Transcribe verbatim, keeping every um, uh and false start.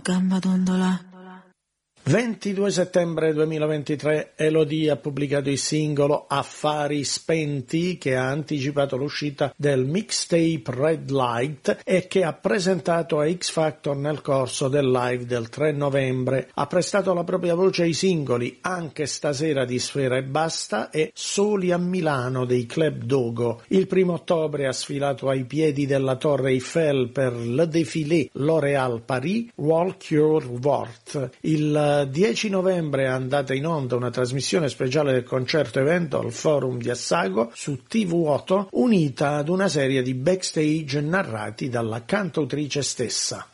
Gamba dondola. ventidue settembre duemilaventitré, Elodie ha pubblicato il singolo Affari Spenti, che ha anticipato l'uscita del mixtape Red Light e che ha presentato a X Factor nel corso del live del tre novembre. Ha prestato la propria voce ai singoli Anche stasera di Sfera Ebbasta e Soli a Milano dei Club Dogo. Il primo ottobre ha sfilato ai piedi della Torre Eiffel per Le Défilé L'Oréal Paris Walk Your World. Il dieci novembre è andata in onda una trasmissione speciale del concerto evento al Forum di Assago su T V otto, unita ad una serie di backstage narrati dalla cantautrice stessa.